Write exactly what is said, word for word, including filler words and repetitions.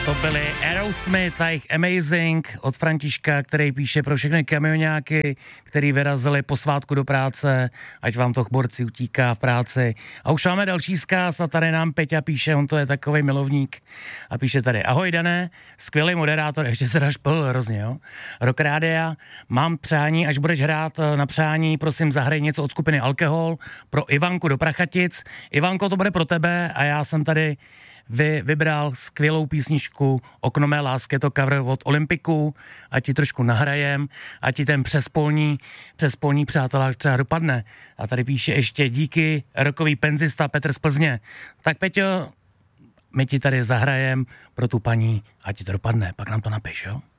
To byli Aerosmith a jejich Amazing od Františka, který píše pro všechny kamionáky, který vyrazili po svátku do práce, ať vám to borci utíká v práci. A už máme další vzkaz a tady nám Peťa píše, on to je takovej milovník a píše tady: ahoj Dané, skvělý moderátor, ještě se dáš pil hrozně, jo. Rock Rádia, mám přání, až budeš hrát na přání, prosím zahrej něco od skupiny Alkohol pro Ivanku do Prachatic. Ivanko, to bude pro tebe a já jsem tady Vy, vybral skvělou písničku Okno mé lásky, je to cover od Olympiku, ať ti trošku nahrajem, ať ti ten přespolní, přespolní přátelák třeba dopadne. A tady píše ještě díky, rokový penzista Petr z Plzně. Tak Peťo, my ti tady zahrajem pro tu paní, ať ti to dopadne, pak nám to napiš, jo?